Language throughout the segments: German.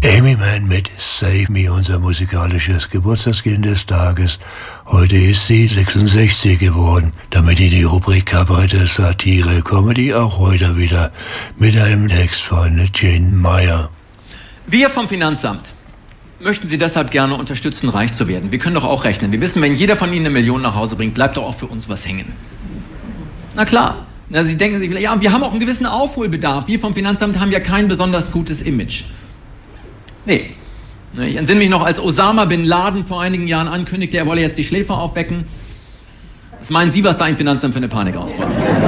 Amy Mann mit Save Me, unser musikalisches Geburtstagskind des Tages. Heute ist sie 66 geworden. Damit in die Rubrik Kabarett, Satire, Comedy auch heute wieder mit einem Text von Jane Meyer. Wir vom Finanzamt möchten Sie deshalb gerne unterstützen, reich zu werden. Wir können doch auch rechnen. Wir wissen, wenn jeder von Ihnen 1 Million nach Hause bringt, bleibt doch auch für uns was hängen. Na klar. Na, Sie denken sich vielleicht, ja, wir haben auch einen gewissen Aufholbedarf. Wir vom Finanzamt haben ja kein besonders gutes Image. Nee. Ich entsinne mich noch, als Osama Bin Laden vor einigen Jahren ankündigte, er wolle jetzt die Schläfer aufwecken. Was meinen Sie, was da im Finanzamt für eine Panik ausbrach?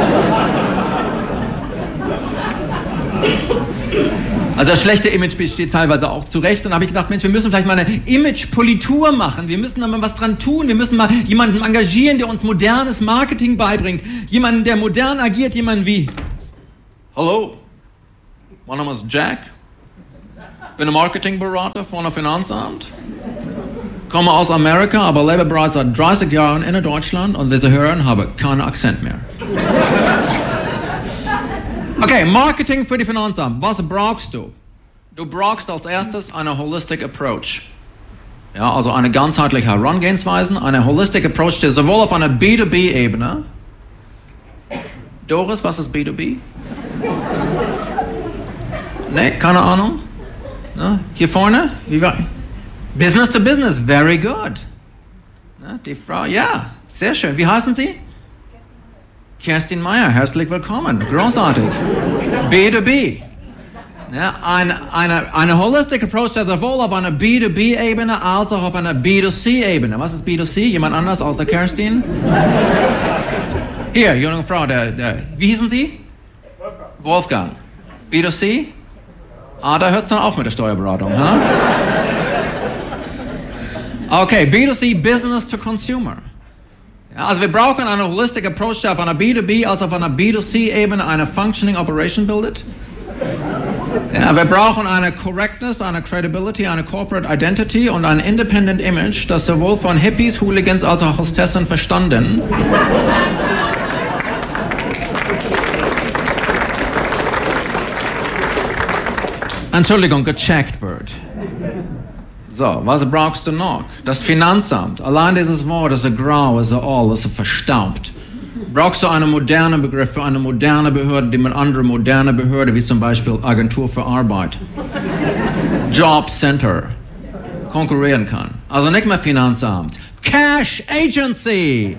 Also das schlechte Image besteht teilweise auch zu Recht. Und da habe ich gedacht, Mensch, wir müssen vielleicht mal eine Image-Politur machen. Wir müssen da mal was dran tun. Wir müssen mal jemanden engagieren, der uns modernes Marketing beibringt. Jemanden, der modern agiert, jemanden wie: Hallo, mein Name ist Jack. Bin ein Marketingberater von der Finanzamt. Komme aus Amerika, aber lebe bereits seit 30 Jahren in Deutschland und wie Sie hören, habe keinen Akzent mehr. Okay, Marketing für die Finanzamt. Was brauchst du? Du brauchst als erstes eine Holistic Approach. Ja, also eine ganzheitliche Herangehensweise, eine Holistic Approach, die sowohl auf einer B2B-Ebene. Doris, was ist B2B? Nee, keine Ahnung. Na, hier vorne? Wie war? Business to Business, very good. Na, die Frau, ja, sehr schön. Wie heißen Sie? Kerstin Meyer, herzlich willkommen, großartig. B2B. Ja, eine holistic approach, der sowohl auf einer B2B-Ebene als auch auf einer B2C-Ebene. Was ist B2C? Jemand anders außer Kerstin? Hier, junge Frau, wie hießen Sie? Wolfgang. B2C? Ah, da hört es dann auf mit der Steuerberatung, ha? Okay, B2C, Business to Consumer. Ja, also wir brauchen eine holistic approach, der auf einer B2B als auf einer B2C-Ebene eine Functioning Operation bildet. Ja, wir brauchen eine Correctness, eine Credibility, eine Corporate Identity und ein Independent Image, das sowohl von Hippies, Hooligans als auch Hostessen verstanden gecheckt wird. So, was brauchst du noch? Das Finanzamt. Allein dieses Wort ist so grau, ist so alt, ist so verstaubt. Brauchst du einen modernen Begriff für eine moderne Behörde, die mit anderen modernen Behörden, wie zum Beispiel Agentur für Arbeit, Jobcenter, konkurrieren kann. Also nicht mehr Finanzamt. Cash Agency!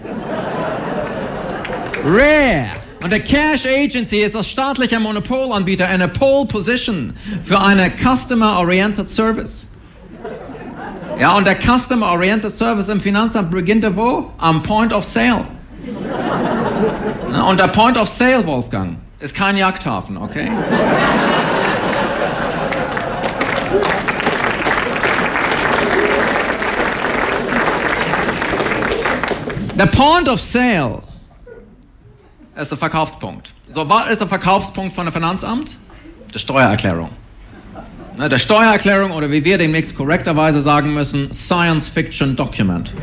Rare! Und der Cash Agency ist als staatlicher Monopolanbieter eine Pole Position für eine Customer-Oriented Service. Ja, und der Customer-Oriented Service im Finanzamt beginnt wo? Am Point of Sale. Ja, und der Point of Sale, Wolfgang, ist kein Yachthafen, okay? Der Point of Sale ist der Verkaufspunkt. So, was ist der Verkaufspunkt von der Finanzamt? Die Steuererklärung. Der Steuererklärung, oder wie wir demnächst korrekterweise sagen müssen, Science-Fiction-Document.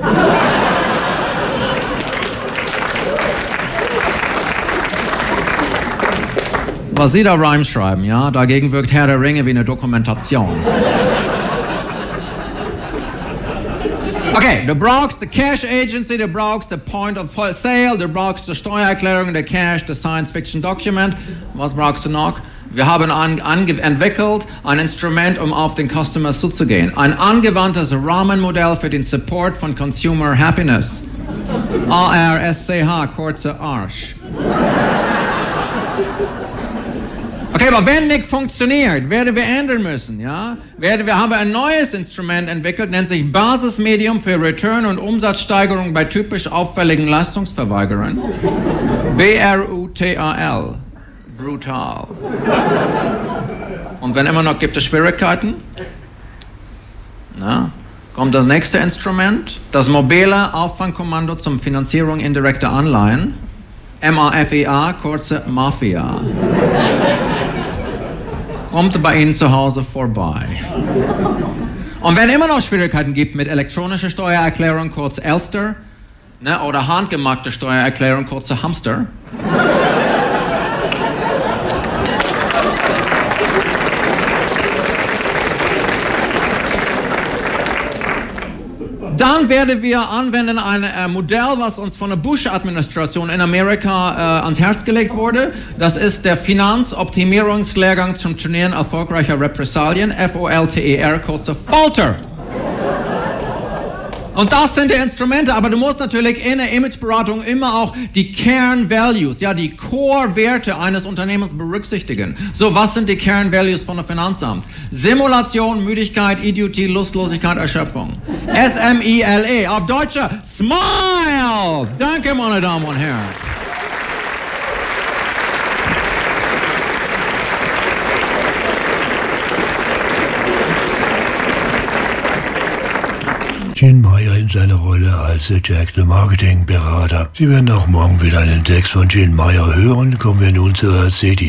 Was Sie da Rhymes schreiben, ja, dagegen wirkt Herr der Ringe wie eine Dokumentation. Okay, du brauchst die Cash Agency, du brauchst die Point of Sale, du brauchst die Steuererklärung, der Cash, das Science-Fiction-Document. Was brauchst du noch? Wir haben entwickelt ein Instrument, um auf den Customer zuzugehen. Ein angewandtes Rahmenmodell für den Support von Consumer Happiness. ARSCH, kurze Arsch. Okay, aber wenn nicht funktioniert, werden wir ändern müssen, ja? Haben wir ein neues Instrument entwickelt, nennt sich Basismedium für Return- und Umsatzsteigerung bei typisch auffälligen Leistungsverweigerern. BRUTAL. Brutal. Und wenn immer noch gibt es Schwierigkeiten, kommt das nächste Instrument, das mobile Auffangkommando zur Finanzierung indirekter Anleihen, MAFIA, kurze Mafia. Kommt bei Ihnen zu Hause vorbei. Und wenn immer noch Schwierigkeiten gibt mit elektronischer Steuererklärung, kurz Elster, oder handgemachte Steuererklärung, kurze Hamster, Dann werden wir anwenden ein Modell, was uns von der Bush-Administration in Amerika ans Herz gelegt wurde. Das ist der Finanzoptimierungslehrgang zum Trainieren erfolgreicher Repressalien, FOLTER, kurze Folter. Und das sind die Instrumente, aber du musst natürlich in der Imageberatung immer auch die Kernvalues, ja, die Core-Werte eines Unternehmens berücksichtigen. So, was sind die Kernvalues von der Finanzamt? Simulation, Müdigkeit, Idiotie, Lustlosigkeit, Erschöpfung. SMILE, auf Deutsche, Smile! Danke, meine Damen und Herren. Gene Meyer in seiner Rolle als Jack, der Marketingberater. Sie werden auch morgen wieder einen Text von Gene Meyer hören. Kommen wir nun zur CD.